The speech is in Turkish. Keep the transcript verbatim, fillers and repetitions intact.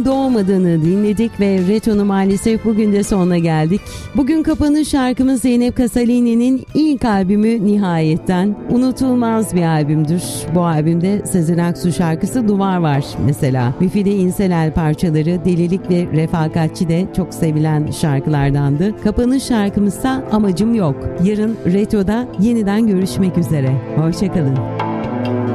Retro'nun doğmadığını dinledik ve Retro'nun maalesef bugün de sonuna geldik. Bugün kapanış şarkımız Zeynep Casalini'nin ilk albümü Nihayet'ten. Unutulmaz bir albümdür. Bu albümde Sezen Aksu şarkısı Duvar var mesela. Müfide İnselel parçaları Delilik ve Refakatçi de çok sevilen şarkılardandı. Kapanış şarkımızsa Amacım Yok. Yarın Retro'da yeniden görüşmek üzere. Hoşçakalın.